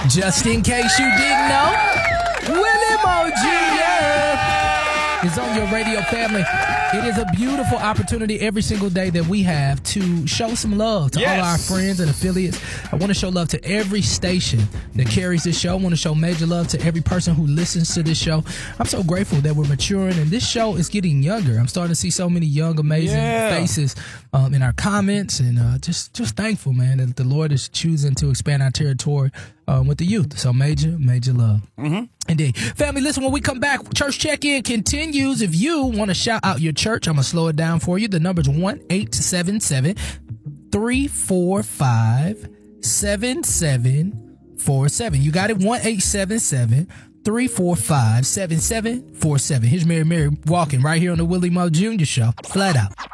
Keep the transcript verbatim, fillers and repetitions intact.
Just in case you didn't know, Willie Mo Junior is on your radio family. It is a beautiful opportunity every single day that we have to show some love to Yes. all our friends and affiliates. I want to show love to every station that carries this show. I want to show major love to every person who listens to this show. I'm so grateful that we're maturing and this show is getting younger. I'm starting to see so many young, amazing Yeah. faces um, in our comments, and uh, just just thankful, man, that the Lord is choosing to expand our territory um, with the youth. So major, major love. Mm-hmm. Indeed. Family, listen, when we come back, Church Check-In continues. If you want to shout out your church, I'm going to slow it down for you. The number's one eight seven seven, three four five, seven seven four seven. You got it? one eight seven seven, three four five, seven seven four seven. Here's Mary Mary walking right here on the Willie Mo Junior Show. Flat out.